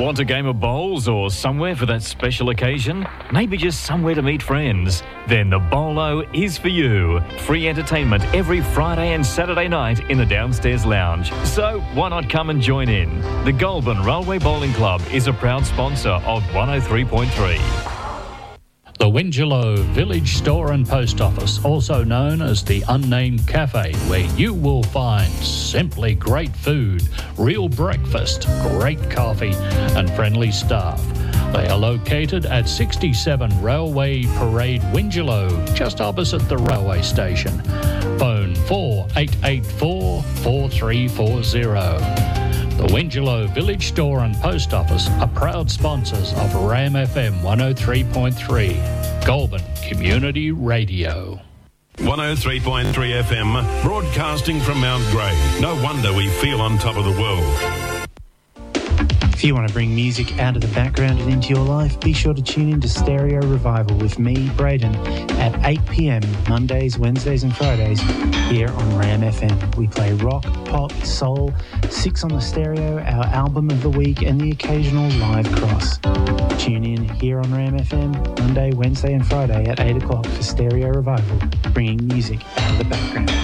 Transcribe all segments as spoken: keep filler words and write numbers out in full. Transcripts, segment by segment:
Want a game of bowls or somewhere for that special occasion? Maybe just somewhere to meet friends? Then the Bolo is for you. Free entertainment every Friday and Saturday night in the downstairs lounge. So why not come and join in? The Goulburn Railway Bowling Club is a proud sponsor of one oh three point three. The Wingelow Village Store and Post Office, also known as the Unnamed Cafe, where you will find simply great food, real breakfast, great coffee and friendly staff. They are located at sixty-seven Railway Parade, Wingelow, just opposite the railway station. Phone four eight eight four, four three four zero. The Wingelow Village Store and Post Office are proud sponsors of Ram F M one oh three point three, Goulburn Community Radio. one oh three point three F M, broadcasting from Mount Grey. No wonder we feel on top of the world. If you want to bring music out of the background and into your life, be sure to tune in to Stereo Revival with me, Braden, at eight p.m. Mondays, Wednesdays and Fridays here on Ram F M. We play rock, pop, soul, Six on the Stereo, our album of the week and the occasional live cross. Tune in here on Ram F M Monday, Wednesday and Friday at eight o'clock for Stereo Revival, bringing music out of the background.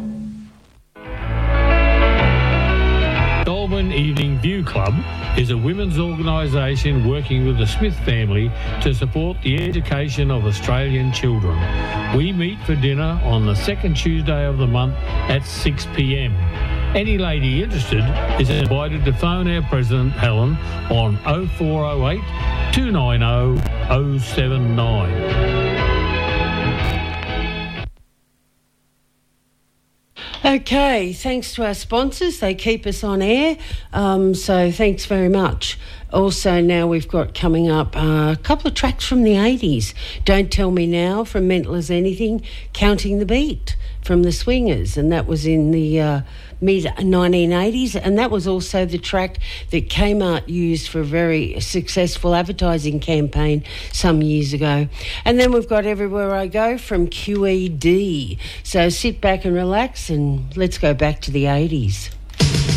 Goulburn Evening View Club is a women's organisation working with the Smith family to support the education of Australian children. We meet for dinner on the second Tuesday of the month at six p.m. Any lady interested is invited to phone our President Helen on oh four oh eight, two nine oh, oh seven nine. Okay, thanks to our sponsors. They keep us on air, um, so thanks very much. Also, now we've got coming up uh, a couple of tracks from the eighties. Don't Tell Me Now from Mental as Anything, Counting the Beat from the Swingers, and that was in the uh, mid nineteen eighties, and that was also the track that Kmart used for a very successful advertising campaign some years ago. And then we've got Everywhere I Go from Q E D. So sit back and relax and let's go back to the eighties.